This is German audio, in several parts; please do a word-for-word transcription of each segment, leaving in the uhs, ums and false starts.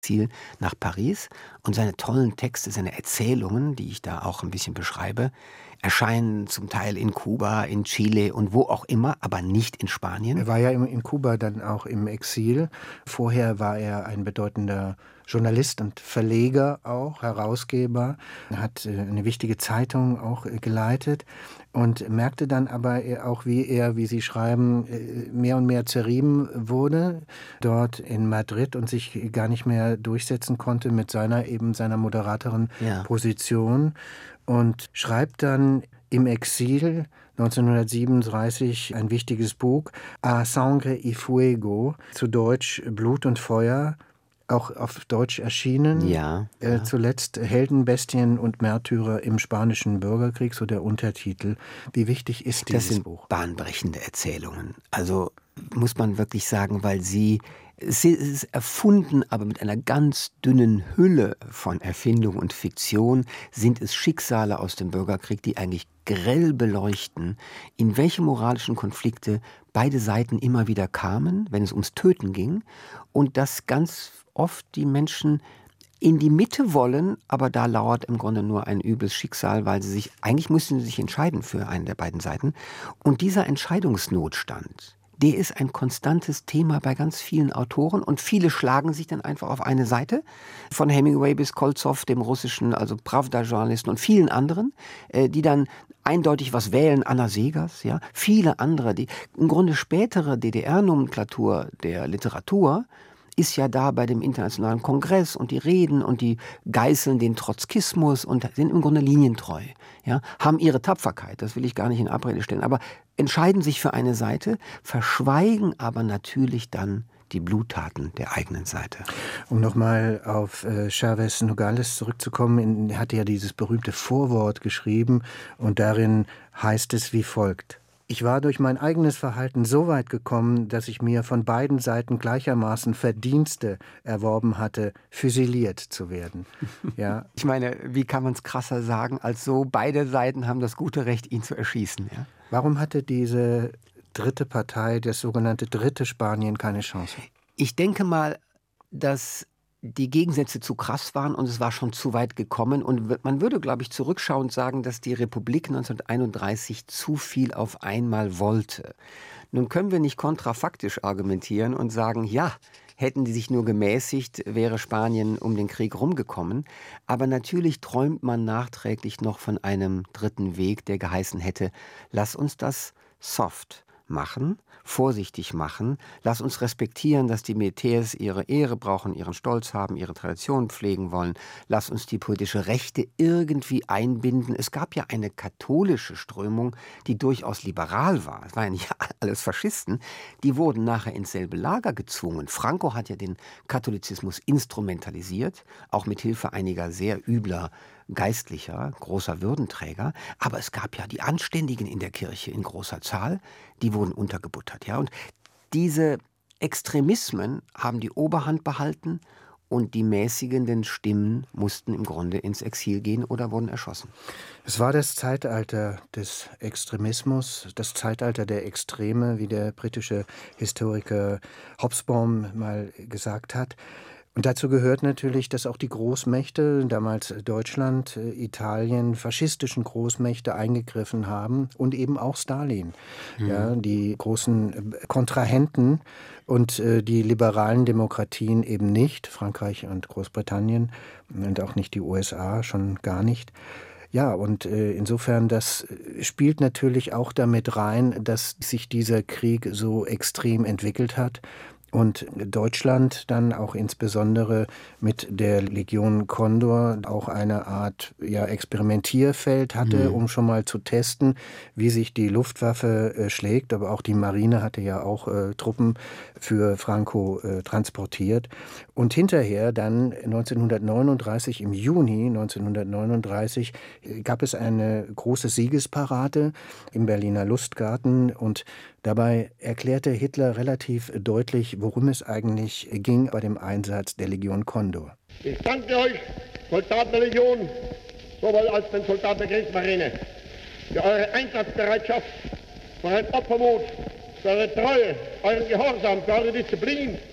Exil nach Paris und seine tollen Texte, seine Erzählungen, die ich da auch 'n bisschen beschreibe, erscheinen zum Teil in Kuba, in Chile und wo auch immer, aber nicht in Spanien. Er war ja in in Kuba dann auch im Exil. Vorher war er ein bedeutender Journalist und Verleger auch, Herausgeber. Er hat, äh, 'ne wichtige Zeitung auch, äh, geleitet und merkte dann aber, äh, auch, wie er, wie Sie schreiben, äh, mehr und mehr zerrieben wurde dort in Madrid und sich gar nicht mehr durchsetzen konnte mit seiner eben seiner moderatere Ja. Position und schreibt dann im Exil neunzehnhundertsiebenunddreißig ein wichtiges Buch, A Sangre y Fuego, zu Deutsch Blut und Feuer, auch auf Deutsch erschienen. Ja, Äh, ja. zuletzt Helden, Bestien und Märtyrer im Spanischen Bürgerkrieg, so der Untertitel. Wie wichtig ist Das dieses sind Buch? bahnbrechende Erzählungen. Also, muss man wirklich sagen, weil sie sie es ist erfunden, aber mit einer ganz dünnen Hülle von Erfindung und Fiktion sind es Schicksale aus dem Bürgerkrieg, die eigentlich grell beleuchten, in welche moralischen Konflikte beide Seiten immer wieder kamen, wenn es ums Töten ging und dass ganz oft die Menschen in die Mitte wollen, aber da lauert im Grunde nur ein übles Schicksal, weil sie sich eigentlich müssten sie sich entscheiden für eine der beiden Seiten. Und dieser Entscheidungsnotstand, der ist ein konstantes Thema bei ganz vielen Autoren und viele schlagen sich dann einfach auf eine Seite, von Hemingway bis Kolzow, dem russischen, also Prawda-Journalisten und vielen anderen, äh, die dann eindeutig was wählen, Anna Seghers, ja, viele andere, die im Grunde spätere D D R-Nomenklatur der Literatur ist ja da bei dem Internationalen Kongress und die reden und die geißeln den Trotzkismus und sind im Grunde linientreu, ja, haben ihre Tapferkeit, das will ich gar nicht in Abrede stellen, aber entscheiden sich für eine Seite, verschweigen aber natürlich dann die Bluttaten der eigenen Seite. Um noch mal auf, äh, Chavez Nogales zurückzukommen, in er hatte ja dieses berühmte Vorwort geschrieben und darin heißt es wie folgt: „Ich war durch mein eigenes Verhalten so weit gekommen, dass ich mir von beiden Seiten gleichermaßen Verdienste erworben hatte, füsiliert zu werden.“ Ja. Ich meine, wie kann man's krasser sagen als so: Beide Seiten haben das gute Recht, ihn zu erschießen, ja? Warum hatte diese dritte Partei, das sogenannte dritte Spanien, keine Chance? Ich denke mal, dass die Gegensätze zu krass waren und es war schon zu weit gekommen und w man würde, glaube ich, zurückschauend sagen, dass die Republik neunzehnhunderteinunddreißig zu viel auf einmal wollte. Nun können wir nicht kontrafaktisch argumentieren und sagen: „Ja, hätten die sich nur gemäßigt, wäre Spanien um den Krieg rumgekommen.“ Aber natürlich träumt man nachträglich noch von einem dritten Weg, der geheißen hätte: „Lass uns das soft machen, vorsichtig machen. Lass uns respektieren, dass die Militärs ihre Ehre brauchen, ihren Stolz haben, ihre Traditionen pflegen wollen. Lass uns die politische Rechte irgendwie einbinden.“ Es gab ja eine katholische Strömung, die durchaus liberal war. Es waren ja nicht alles Faschisten. Die wurden nachher ins selbe Lager gezwungen. Franco hat ja den Katholizismus instrumentalisiert, auch mit Hilfe einiger sehr übler Geistlicher, großer Würdenträger. Aber es gab ja die Anständigen in der Kirche in großer Zahl, die wurden untergebuttert, ja? Und diese Extremismen haben die Oberhand behalten und die mäßigenden Stimmen mussten im Grunde ins Exil gehen oder wurden erschossen. Es war das Zeitalter des Extremismus, das Zeitalter der Extreme, wie der britische Historiker Hobsbawm mal gesagt hat. Und dazu gehört natürlich, dass auch die Großmächte, damals Deutschland, äh, Italien, faschistischen Großmächte eingegriffen haben und eben auch Stalin, Mhm. ja, die großen, äh, Kontrahenten und, äh, die liberalen Demokratien eben nicht, Frankreich und Großbritannien und auch nicht die U S A, schon gar nicht. Ja, und, äh, insofern, das, äh, spielt natürlich auch damit rein, dass sich dieser Krieg so extrem entwickelt hat und Deutschland dann auch insbesondere mit der Legion Condor auch eine Art, ja, Experimentierfeld hatte, Mhm. um schon mal zu testen, wie sich die Luftwaffe, äh, schlägt. Aber auch die Marine hatte ja auch, äh, Truppen für Franco, äh, transportiert. Und hinterher dann neunzehnhundertneununddreißig, im Juni neunzehnhundertneununddreißig, äh, gab es eine große Siegesparade im Berliner Lustgarten und dabei erklärte Hitler relativ deutlich, worum es eigentlich ging bei dem Einsatz der Legion Condor. Ich danke euch, Soldaten der Legion, sowohl als den Soldaten der Kriegsmarine, für eure Einsatzbereitschaft, für euren Opfermut, für eure Treue, euren Gehorsam, für eure Disziplin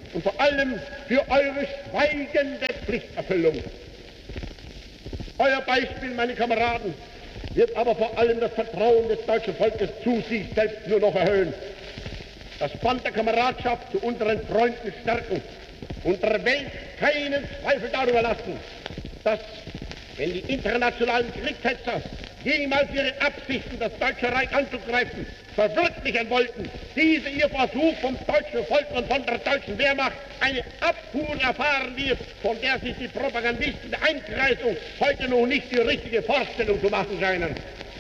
und vor allem für eure schweigende Pflichterfüllung. Euer Beispiel, meine Kameraden, wird aber vor allem das Vertrauen des deutschen Volkes zu sich selbst nur noch erhöhen. Das Band der Kameradschaft zu unseren Freunden stärken und der Welt keinen Zweifel darüber lassen, dass, wenn die internationalen Kriegshetzer jemals ihre Absichten, das Deutsche Reich anzugreifen, verwirklichen wollten, diese ihr Versuch vom deutschen Volk und von der deutschen Wehrmacht eine Abfuhr erfahren wird, von der sich die Propagandisten der Einkreisung heute noch nicht die richtige Vorstellung zu machen scheinen.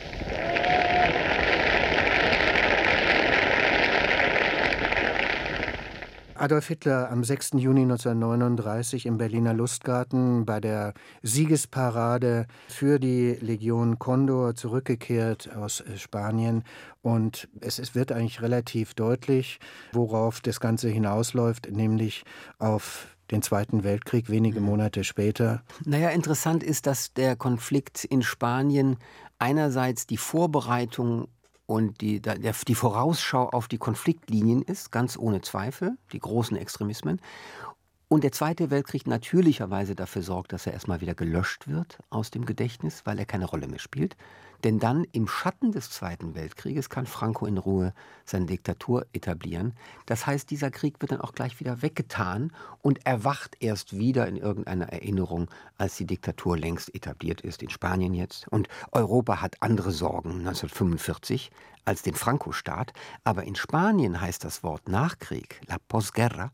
Adolf Hitler am sechsten Juni neunzehnhundertneununddreißig im Berliner Lustgarten bei der Siegesparade für die Legion Condor zurückgekehrt aus Spanien. Und es, es wird eigentlich relativ deutlich, worauf das Ganze hinausläuft, nämlich auf den Zweiten Weltkrieg wenige Monate später. Naja, interessant ist, dass der Konflikt in Spanien einerseits die Vorbereitung und die, der, die Vorausschau auf die Konfliktlinien ist, ganz ohne Zweifel, die großen Extremismen. Und der Zweite Weltkrieg natürlicherweise dafür sorgt, dass er erstmal wieder gelöscht wird aus dem Gedächtnis, weil er keine Rolle mehr spielt. Denn dann im Schatten des Zweiten Weltkrieges kann Franco in Ruhe seine Diktatur etablieren. Das heißt, dieser Krieg wird dann auch gleich wieder weggetan und erwacht erst wieder in irgendeiner Erinnerung, als die Diktatur längst etabliert ist, in Spanien jetzt. Und Europa hat andere Sorgen neunzehnhundertfünfundvierzig als den Franco-Staat. Aber in Spanien heißt das Wort Nachkrieg, la posguerra,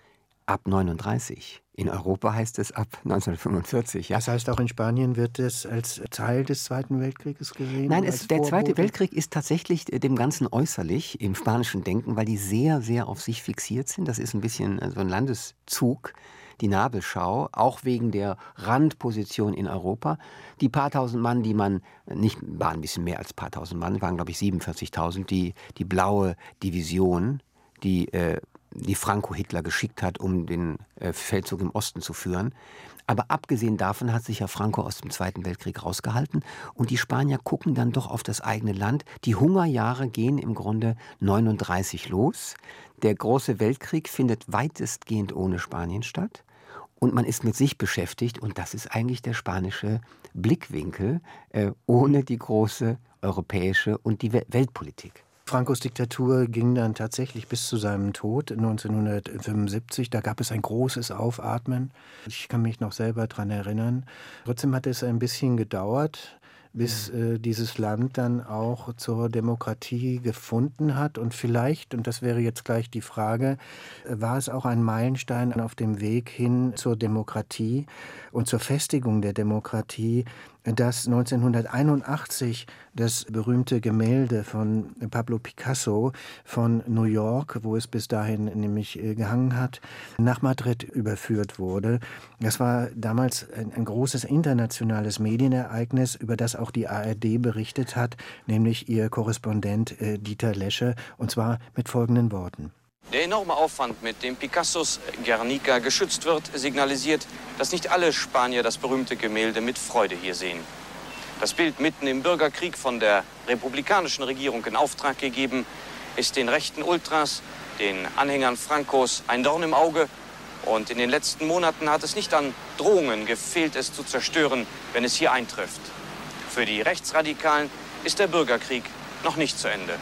ab neununddreißig. In Europa heißt es ab neunzehnhundertfünfundvierzig. Ja. Das heißt, auch in Spanien wird es als Teil des Zweiten Weltkrieges gesehen? Nein, es, der Zweite Weltkrieg ist tatsächlich dem Ganzen äußerlich im spanischen Denken, weil die sehr, sehr auf sich fixiert sind. Das ist ein bisschen so ein Landeszug, die Nabelschau, auch wegen der Randposition in Europa. Die paar tausend Mann, die man, nicht, waren ein bisschen mehr als paar tausend Mann, waren glaube ich siebenundvierzigtausend, die, die blaue Division, die äh, die Franco Hitler geschickt hat, um den äh, Feldzug im Osten zu führen. Aber abgesehen davon hat sich ja Franco aus dem Zweiten Weltkrieg rausgehalten. Und die Spanier gucken dann doch auf das eigene Land. Die Hungerjahre gehen im Grunde neununddreißig los. Der große Weltkrieg findet weitestgehend ohne Spanien statt. Und man ist mit sich beschäftigt. Und das ist eigentlich der spanische Blickwinkel, äh, ohne die große europäische und die Weltpolitik. Francos Diktatur ging dann tatsächlich bis zu seinem Tod neunzehnhundertfünfundsiebzig. Da gab es ein großes Aufatmen. Ich kann mich noch selber daran erinnern. Trotzdem hat es ein bisschen gedauert, bis äh, dieses Land dann auch zur Demokratie gefunden hat. Und vielleicht, und das wäre jetzt gleich die Frage, war es auch ein Meilenstein auf dem Weg hin zur Demokratie und zur Festigung der Demokratie, dass neunzehnhunderteinundachtzig das berühmte Gemälde von Pablo Picasso von New York, wo es bis dahin nämlich gehangen hat, nach Madrid überführt wurde. Das war damals ein, ein großes internationales Medienereignis, über das auch die A R D berichtet hat, nämlich ihr Korrespondent äh, Dieter Lesche, und zwar mit folgenden Worten. Der enorme Aufwand, mit dem Picassos Guernica geschützt wird, signalisiert, dass nicht alle Spanier das berühmte Gemälde mit Freude hier sehen. Das Bild, mitten im Bürgerkrieg von der republikanischen Regierung in Auftrag gegeben, ist den rechten Ultras, den Anhängern Francos, ein Dorn im Auge. Und in den letzten Monaten hat es nicht an Drohungen gefehlt, es zu zerstören, wenn es hier eintrifft. Für die Rechtsradikalen ist der Bürgerkrieg noch nicht zu Ende.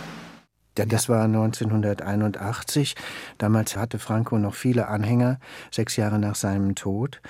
Das war neunzehnhunderteinundachtzig. Damals hatte Franco noch viele Anhänger, sechs Jahre nach seinem Tod,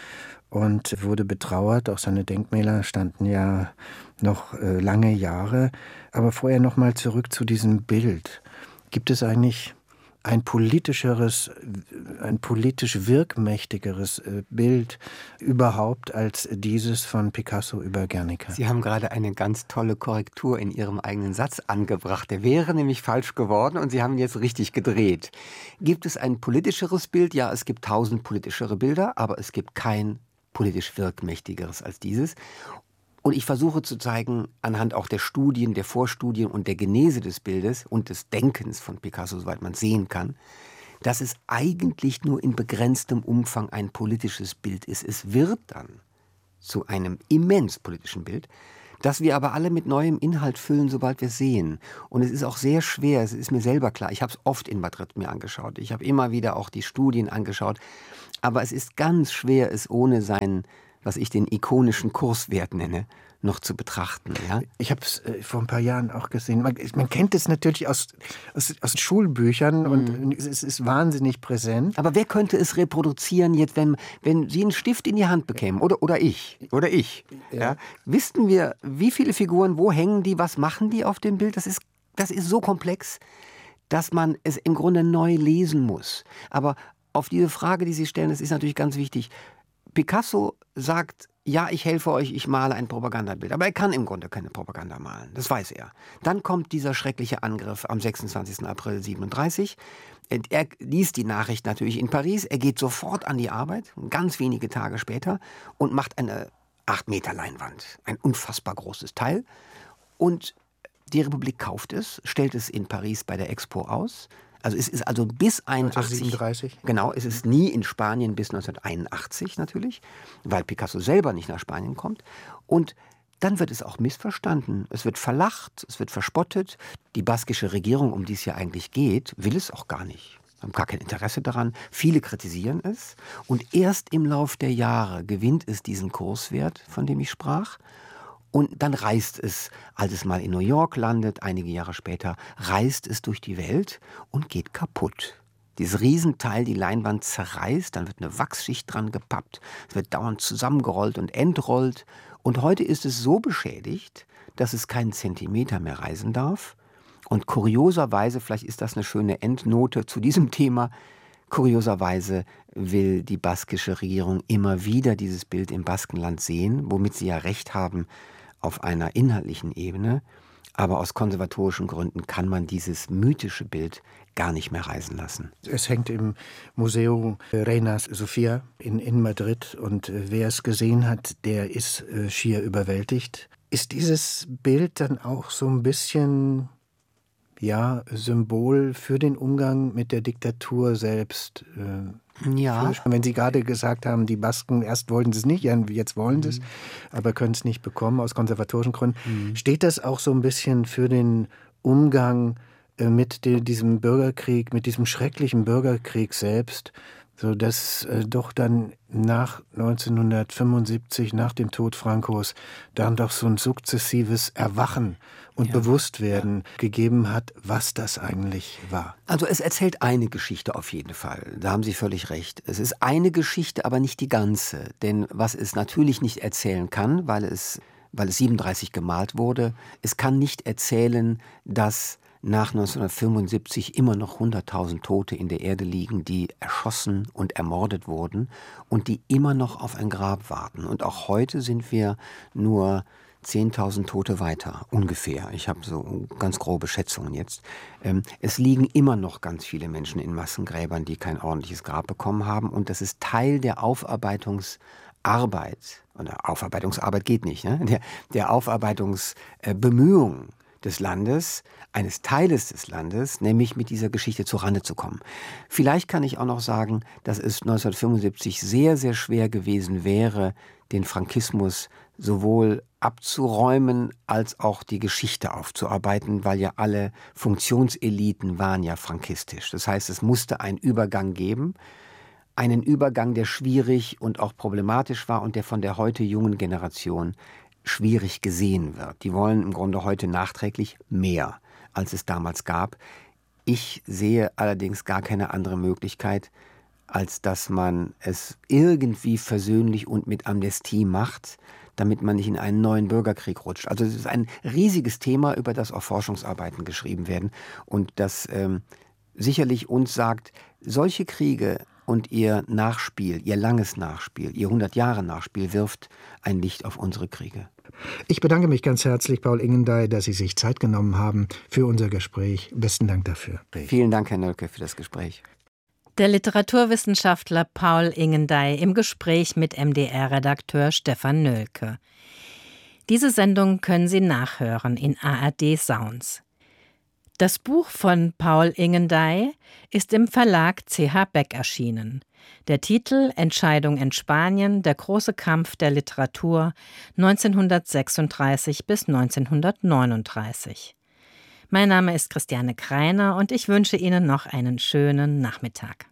und wurde betrauert. Auch seine Denkmäler standen ja noch äh, lange Jahre. Aber vorher noch mal zurück zu diesem Bild. Gibt es eigentlich ein politischeres, ein politisch wirkmächtigeres Bild überhaupt als dieses von Picasso über Guernica? Sie haben gerade eine ganz tolle Korrektur in Ihrem eigenen Satz angebracht. Der wäre nämlich falsch geworden und Sie haben ihn jetzt richtig gedreht. Gibt es ein politischeres Bild? Ja, es gibt tausend politischere Bilder, aber es gibt kein politisch wirkmächtigeres als dieses. Und ich versuche zu zeigen, anhand auch der Studien, der Vorstudien und der Genese des Bildes und des Denkens von Picasso, soweit man sehen kann, dass es eigentlich nur in begrenztem Umfang ein politisches Bild ist. Es wird dann zu einem immens politischen Bild, das wir aber alle mit neuem Inhalt füllen, sobald wir es sehen. Und es ist auch sehr schwer, es ist mir selber klar, ich habe es oft in Madrid mir angeschaut, ich habe immer wieder auch die Studien angeschaut, aber es ist ganz schwer, es ohne seinen, was ich den ikonischen Kurswert nenne, noch zu betrachten. Ja? Ich habe es äh, vor ein paar Jahren auch gesehen. Man, man kennt es natürlich aus, aus, aus Schulbüchern mhm. und es, es ist wahnsinnig präsent. Aber wer könnte es reproduzieren jetzt, wenn, wenn Sie einen Stift in die Hand bekämen? Oder, oder ich? Oder ich? Ja. Ja? Wüssten wir, wie viele Figuren, wo hängen die, was machen die auf dem Bild? Das ist, das ist so komplex, dass man es im Grunde neu lesen muss. Aber auf diese Frage, die Sie stellen, das ist natürlich ganz wichtig. Picasso sagt, ja, ich helfe euch, ich male ein Propagandabild. Aber er kann im Grunde keine Propaganda malen, das weiß er. Dann kommt dieser schreckliche Angriff am sechsundzwanzigsten April siebenunddreißig. Er liest die Nachricht natürlich in Paris, er geht sofort an die Arbeit, ganz wenige Tage später, und macht eine acht Meter Leinwand, ein unfassbar großes Teil. Und die Republik kauft es, stellt es in Paris bei der Expo aus. Also es ist also bis einundachtzig, neunzehnhundertsiebenunddreißig. Genau, es ist nie in Spanien bis neunzehnhunderteinundachtzig natürlich, weil Picasso selber nicht nach Spanien kommt. Und dann wird es auch missverstanden. Es wird verlacht, es wird verspottet. Die baskische Regierung, um die es ja eigentlich geht, will es auch gar nicht. Haben gar kein Interesse daran. Viele kritisieren es. Und erst im Lauf der Jahre gewinnt es diesen Kurswert, von dem ich sprach. Und dann reist es, als es mal in New York landet, einige Jahre später, reist es durch die Welt und geht kaputt. Dieses Riesenteil, die Leinwand zerreißt, dann wird eine Wachsschicht dran gepappt, es wird dauernd zusammengerollt und entrollt. Und heute ist es so beschädigt, dass es keinen Zentimeter mehr reisen darf. Und kurioserweise, vielleicht ist das eine schöne Endnote zu diesem Thema, kurioserweise will die baskische Regierung immer wieder dieses Bild im Baskenland sehen, womit sie ja recht haben auf einer inhaltlichen Ebene. Aber aus konservatorischen Gründen kann man dieses mythische Bild gar nicht mehr reisen lassen. Es hängt im Museum Reina Sofia in, in Madrid und wer es gesehen hat, der ist äh, schier überwältigt. Ist dieses Bild dann auch so ein bisschen ja, Symbol für den Umgang mit der Diktatur selbst? Äh, Ja. Wenn Sie gerade gesagt haben, die Basken, erst wollten sie es nicht, jetzt wollen sie es, mhm. aber können es nicht bekommen aus konservatorischen Gründen. Mhm. Steht das auch so ein bisschen für den Umgang äh, mit de, diesem Bürgerkrieg, mit diesem schrecklichen Bürgerkrieg selbst, sodass äh, doch dann nach neunzehnhundertfünfundsiebzig, nach dem Tod Francos, dann doch so ein sukzessives Erwachen und ja. Bewusstwerden ja. gegeben hat, was das eigentlich war. Also es erzählt eine Geschichte auf jeden Fall. Da haben Sie völlig recht. Es ist eine Geschichte, aber nicht die ganze. Denn was es natürlich nicht erzählen kann, weil es, weil es siebenunddreißig gemalt wurde, es kann nicht erzählen, dass nach neunzehnhundertfünfundsiebzig immer noch hunderttausend Tote in der Erde liegen, die erschossen und ermordet wurden und die immer noch auf ein Grab warten. Und auch heute sind wir nur zehntausend Tote weiter, ungefähr. Ich habe so ganz grobe Schätzungen jetzt. Ähm, es liegen immer noch ganz viele Menschen in Massengräbern, die kein ordentliches Grab bekommen haben. Und das ist Teil der Aufarbeitungsarbeit. Oder Aufarbeitungsarbeit geht nicht, ne? Der, der Aufarbeitungsbemühungen äh, des Landes, eines Teiles des Landes, nämlich mit dieser Geschichte zurande zu kommen. Vielleicht kann ich auch noch sagen, dass es neunzehnhundertfünfundsiebzig sehr, sehr schwer gewesen wäre, den Frankismus sowohl abzuräumen als auch die Geschichte aufzuarbeiten, weil ja alle Funktionseliten waren ja frankistisch. Das heißt, es musste einen Übergang geben, einen Übergang, der schwierig und auch problematisch war und der von der heute jungen Generation schwierig gesehen wird. Die wollen im Grunde heute nachträglich mehr, als es damals gab. Ich sehe allerdings gar keine andere Möglichkeit, als dass man es irgendwie versöhnlich und mit Amnestie macht, damit man nicht in einen neuen Bürgerkrieg rutscht. Also es ist ein riesiges Thema, über das auch Forschungsarbeiten geschrieben werden und das ähm, sicherlich uns sagt, solche Kriege und ihr Nachspiel, ihr langes Nachspiel, ihr hundert Jahre Nachspiel wirft ein Licht auf unsere Kriege. Ich bedanke mich ganz herzlich, Paul Ingendey, dass Sie sich Zeit genommen haben für unser Gespräch. Besten Dank dafür. Vielen Dank, Herr Nölke, für das Gespräch. Der Literaturwissenschaftler Paul Ingendey im Gespräch mit M D R-Redakteur Stefan Nölke. Diese Sendung können Sie nachhören in A R D Sounds. Das Buch von Paul Ingendey ist im Verlag C H Beck erschienen. Der Titel »Entscheidung in Spanien. Der große Kampf der Literatur neunzehnhundertsechsunddreißig bis neunzehnhundertneununddreißig«. Mein Name ist Christiane Kreiner und ich wünsche Ihnen noch einen schönen Nachmittag.